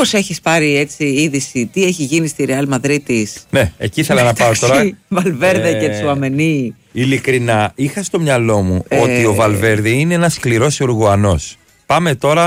Μήπως έχεις πάρει έτσι είδηση τι έχει γίνει στη Ρεάλ Μαδρίτης? Ναι, εκεί ήθελα να πάω τώρα. Βαλβέρδε και Τσουαμενί. Ειλικρινά, είχα στο μυαλό μου ότι ο Βαλβέρδε είναι ένας σκληρός Ουρουγουανός. Πάμε τώρα